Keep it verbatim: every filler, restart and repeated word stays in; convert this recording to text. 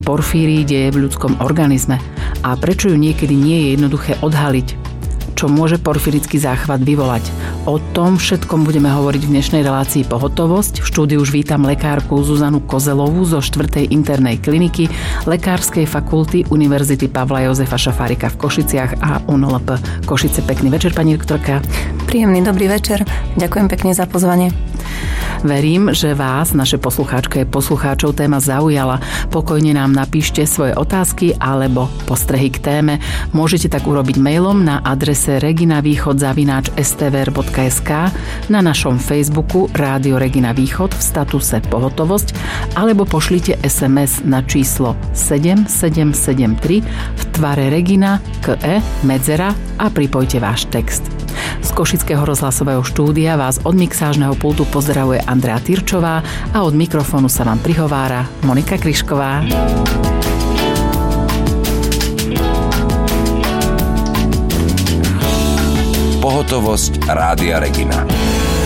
porfírii deje v ľudskom organizme a prečo ju niekedy nie je jednoduché odhaliť. Čo môže porfirický záchvat vyvolať. O tom všetkom budeme hovoriť v dnešnej relácii Pohotovosť. V štúdiu už vítam lekárku Zuzanu Kozelovú zo štvrtej internej kliniky Lekárskej fakulty Univerzity Pavla Jozefa Šafárika v Košiciach a U N L P Košice. Pekný večer, pani doktorka. Príjemný dobrý večer. Ďakujem pekne za pozvanie. Verím, že vás, naše poslucháčky a poslucháčov, téma zaujala. Pokojne nám napíšte svoje otázky alebo postrehy k téme. Môžete tak urobiť mailom na adrese reginavýchod zavináč es té vé er bodka es ká, na našom Facebooku Rádio Regina Východ v statuse Pohotovosť alebo pošlite es em es na číslo sedem sedem sedem tri v tvare Regina, ká é, medzera a pripojte váš text. Z Košického rozhlasového štúdia vás od mixážneho pultu pozdravuje Andrea Tyrčová a od mikrofónu sa vám prihovára Monika Kryšková. Pohotovosť Rádia Regina.